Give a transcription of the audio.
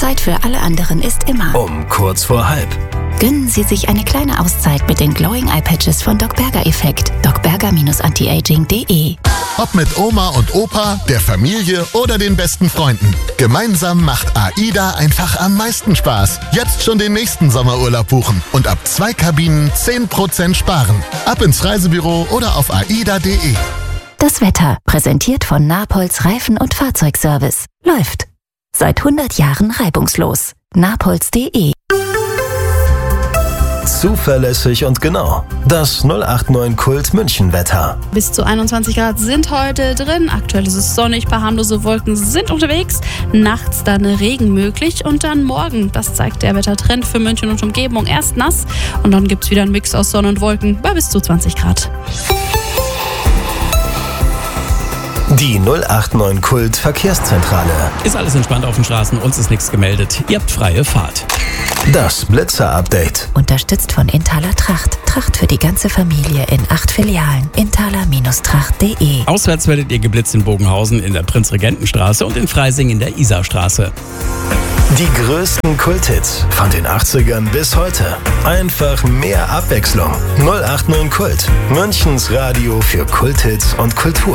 Zeit für alle anderen ist immer um kurz vor halb. Gönnen Sie sich eine kleine Auszeit mit den Glowing Eye Patches von Doc Berger Effekt. docberger-antiaging.de. Ob mit Oma und Opa, der Familie oder den besten Freunden. Gemeinsam macht AIDA einfach am meisten Spaß. Jetzt schon den nächsten Sommerurlaub buchen und ab 2 Kabinen 10% sparen. Ab ins Reisebüro oder auf aida.de. Das Wetter, präsentiert von Napolz Reifen- und Fahrzeugservice. Läuft. Seit 100 Jahren reibungslos. napolz.de. Zuverlässig und genau. Das 089 Kult München Wetter. Bis zu 21 Grad sind heute drin. Aktuell ist es sonnig, paar harmlose Wolken sind unterwegs. Nachts dann Regen möglich und dann morgen, das zeigt der Wettertrend für München und Umgebung, erst nass und dann gibt es wieder einen Mix aus Sonne und Wolken bei bis zu 20 Grad. Die 089 Kult Verkehrszentrale. Ist alles entspannt auf den Straßen, uns ist nichts gemeldet. Ihr habt freie Fahrt. Das Blitzer-Update. Unterstützt von Inthaler Tracht. Tracht für die ganze Familie in 8 Filialen. Inthaler-tracht.de. Auswärts werdet ihr geblitzt in Bogenhausen in der Prinzregentenstraße und in Freising in der Isarstraße. Die größten Kulthits von den 80ern bis heute. Einfach mehr Abwechslung. 089 Kult. Münchens Radio für Kulthits und Kultur.